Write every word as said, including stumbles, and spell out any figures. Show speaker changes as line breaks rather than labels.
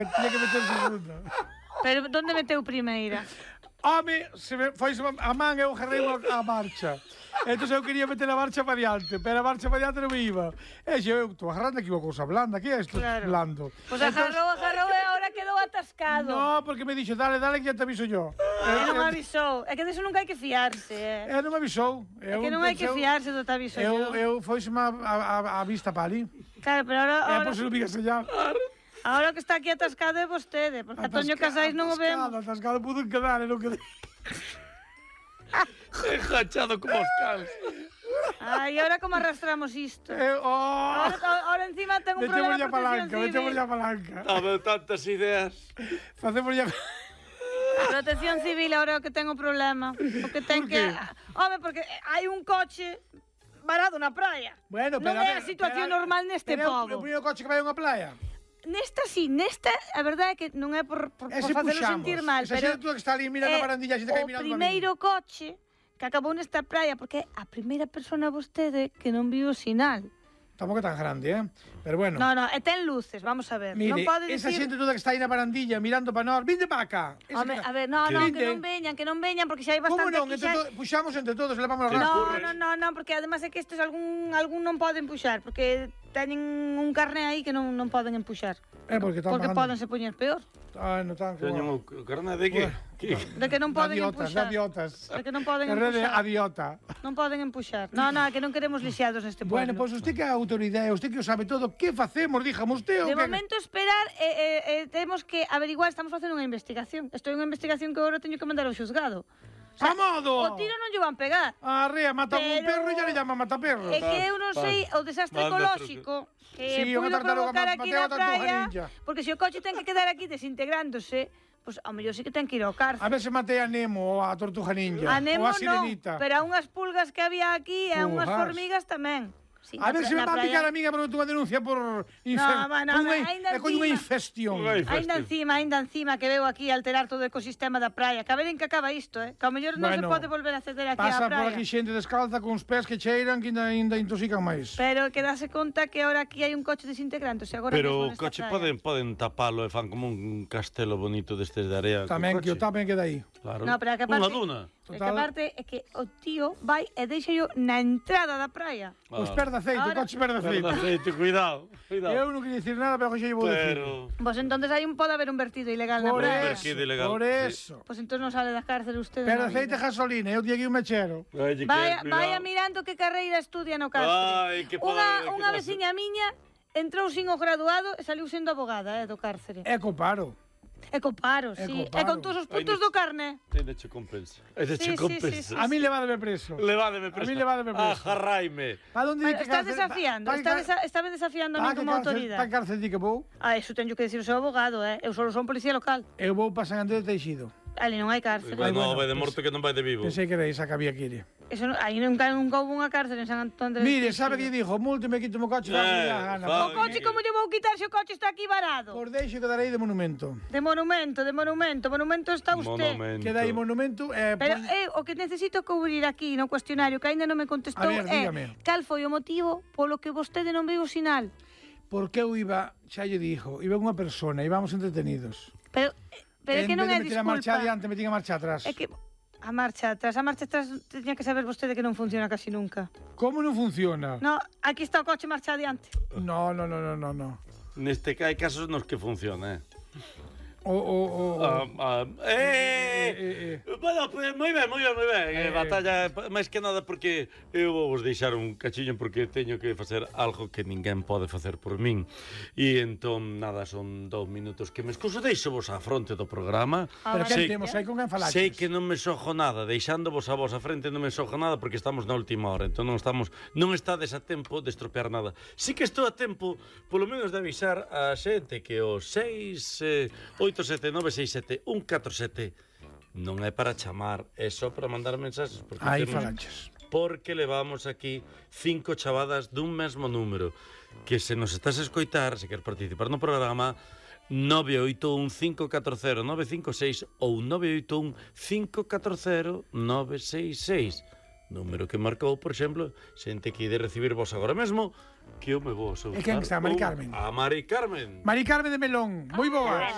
Tiña que meter segunda.
Pero onde meteu primeira?
Home, se me foi a man eu agarrei a marcha. Entón eu quería meter a marcha para diante, pero a marcha para diante non me iba. E eu estou agarrando aquí unha cousa blanda, que é isto?
Claro.
Blando.
Pois pues agarrou, agarrou e agora quedou atascado.
No, porque me dixo, dale, dale, que ya te aviso yo.
E non avisou. É que deso nunca hai que fiarse, eh.
E non me avisou.
É que non hai que fiarse do te aviso
eu.
yo.
Eu foiseme a, a, a vista para ali.
Claro, pero ahora...
É
ahora...
por se non vigas allá.
Ahora o que está aquí atascado é vostede, porque a Toño Casais non o vemos.
Atascado, atascado, pudo quedar, e non quedei.
Enjachado como os cans.
Ai, ahora como arrastramos isto?
Eh, oh.
Ahora, ahora encima ten un problema de protección civil.
Metemos ya palanca.
Dame tantas ideas.
Facemos ya...
Protección civil ahora o que ten o problema. O que ten que... Home, porque hai un coche varado na praia.
Bueno, pero...
Non é a situación
pero,
normal neste
pero,
pobo.
Pero o primeiro coche que vai a unha playa.
Nesta sí, nesta, a verdade é que non é por, por, por facelo sentir mal,
esa
pero...
Esa tú que está ali mirando a barandilla, se te cae mirando a mí.
O primeiro coche que acabou nesta praia, porque é a primeira persona vostede que non viu o sinal.
Tampouco é tan grande, eh? Pero bueno.
No, no, e ten luces, vamos a ver.
Mire,
non pode
esa
decir...
xente toda que está aí na barandilla mirando para nós, vinde para acá.
Home, a ver, no, no, que non veñan, que non veñan, porque xa hai bastante...
Como non?
Aquí,
Entre
xa...
to... Puxamos entre todos, levamos a
No, no, no, no, porque además é que estes algún, algún non poden puxar, porque teñen un carné aí que non, non poden empuxar.
É porque están
Porque
pagando.
podense poñer peor.
Ai, non tan...
Teñen o carné de que?
De que non poden empuxar.
Adiotas,
De que non poden
carné de
empuxar.
adiota.
Non poden empuxar. No, no, que non queremos lixados neste pueblo.
Bueno, pois pues usted que é a autoridade, usted que o sabe todo, que facemos, díjame usted?
De
que...
momento esperar, eh, eh, eh, temos que averiguar, estamos facendo unha investigación. Isto é unha investigación que agora teño que mandar ao xuzgado. O sea,
¡A modo!
O tiro non lle van pegar.
Arrea, mata
Pero...
un perro e ya le llama mataperros.
É que eu non sei o desastre
Manda
ecolóxico que
Sí,
puido
unha tartaruga,
provocar aquí
Mateo
na
Tartuga
praia,
Ninja.
porque se o coche ten que quedar aquí desintegrándose, pois pues, ao mellor sí que ten que ir ao cárcel.
A ver se matei a Nemo ou a Tortuga Ninja.
A Nemo
ou a
non,
Sirenita.
pero a unhas pulgas que había aquí e a unhas
Ujas.
formigas tamén. Sí,
A ver se me va a picar a miña por unha denuncia por
No, bueno, ainda
é con unha
encima.
infestión.
Ai,
Ainda encima, ainda encima que veu aquí alterar todo o ecosistema da praia. Que a ver en que acaba isto, eh? Que ao mellor non se
Bueno,
pode volver a acceder aquí á
Pasa
praia.
por aquí xente descalza con os pés que cheiran que ainda, ainda intoxican máis.
Pero que dase conta que ahora aquí hai un coche desintegrándose agora
Pero
mesmo
o
nesta
coche
praia.
poden poden tapalo e fan como un castelo bonito destes de area.
Tamén
co
que o
coche.
tapen queda aí.
Claro.
No, pero a que
Unha
aparte-
duna.
É que aparte é que o tío vai e deixa yo na entrada da praia.
Os pés de aceite, o
Ahora-
coche pés de aceite.
Perdón, aceite, cuidado, cuidado.
Eu non queria dicir nada, pero xa lle vou dicir.
Pero
Pois entonces hai un pode haber un vertido ilegal na
Por
praia.
eso,
Vertido ilegal,
por
sí.
eso.
Pois entón non sale da cárcel usted.
Pero aceite e gasolina, eu tiña aquí un mechero.
Ai, que
Vaya,
cuidado.
vaya mirando que carreira estudia no cárcel.
Ai, que pode-
Unha,
que
unha
clase.
veciña miña entrou sin o graduado e saliu sendo abogada, eh, do cárcere.
É co paro.
E co paro,
E
sí.
co
E
paro.
con todos os
Ai,
puntos
no-
do carné.
Ten de che compensa. É de
Sí, sí,
che compensa.
sí, sí.
A mí levádeme preso.
Levádeme preso.
A mí levádeme preso.
Ajarraime.
Pa onde
Bueno,
di que
está
cárcel-
desafiando,
pa-
está,
pa-
desa, está ben desafiando a
pa
mí
que
como
cárcel-
autoridade.
Pa cárcel di que vou?
Ah, eso teño que decir o seu abogado, eh. Eu só son policía local.
Eu vou pa San Andrés de Teixido.
Ali non hai cárcel.
Igual non
bueno,
vai de
pues-
morto que non vai de vivo.
Pensei que era esa que había que ir.
Eso non, aí nunca, nunca houve unha cárcel en San Antón de
Mire, sabe que lle dixo? Multe me quito o coche,
Eh,
fa gana.
fa-
O coche como lle vou quitar se o coche está aquí varado?
Por deixo quedarei de monumento.
De monumento, de monumento, monumento está usted.
Monumento.
Queda aí monumento e...
Pero
pon-
eh, o que necesito cubrir aquí no cuestionario que aínda non me contestou
A ver,
é
dígame.
cal foi o motivo polo que vostede non viu o sinal.
Porque eu iba, xa lle dixo, iba unha persona, íbamos entretenidos.
Pero pero é que non é
En vez de meter a marcha
disculpa.
adiante, metín a marcha atrás.
É que a marcha atrás, a marcha atrás teña que saber vostede que non funciona casi nunca.
Como non funciona?
No, aquí está o coche marcha adiante.
No, no, no, no, no, no.
Neste que hai casos nos que funciona, eh.
O, o, o...
Ah, ah, eh,
eh, eh.
Bueno, pues, moi ben, moi ben, moi ben.
Eh.
Eh, batalla, máis que nada porque eu vou vos deixar un cachiño porque teño que facer algo que ninguén pode facer por min. E entón, nada, son dous minutos que me escuso, deixo vos á fronte do programa.
Pero
vale.
que temos aí con quen falaches?
Sei que non me sojo nada, deixándovos a vos a frente non me sojo nada porque estamos na última hora, entón non estamos, non estades a tempo de estropear nada. Sí que estou a tempo, polo menos de avisar a xente que o seis oito sete nove seis sete un catro sete non é para chamar, é só para mandar mensaxes porque
Aí
temos-
falaches.
porque levamos aquí cinco chavadas dun mesmo número que se nos estás a escoitar, se queres participar no programa nove oito un cinco catro cero nove cinco seis ou nove oito un cinco catro cero nove seis seis, número que marcou, por exemplo, xente que ide recibir vos agora mesmo, que eu me vou a
E quen está, Mari Carmen?
A Mari Carmen.
Mari Carmen de Melón, moi boas.